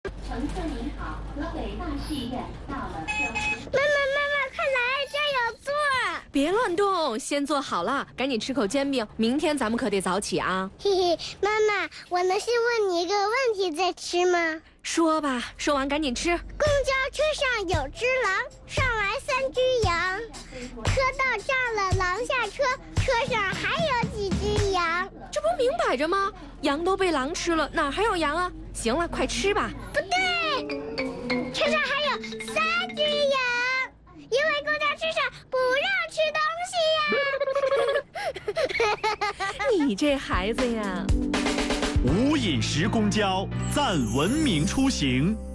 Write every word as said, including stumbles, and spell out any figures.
乘客您好，河北大戏院到了消息。 妈妈，妈妈，快来，这儿有座。 别乱动，先坐好了，赶紧吃口煎饼，明天咱们可得早起啊。 嘿嘿，妈妈，我能先问你一个问题再吃吗？ 说吧，说完赶紧吃。 公交车上有只狼，上来三只羊，车到这儿了，狼下车，车上还有几只羊？ 这不明摆着吗？羊都被狼吃了，哪还有羊啊？行了，快吃吧。 不对，车上还有三只羊，因为公交车上不让吃东西呀。 你这孩子呀！ 无饮食公交，赞文明出行。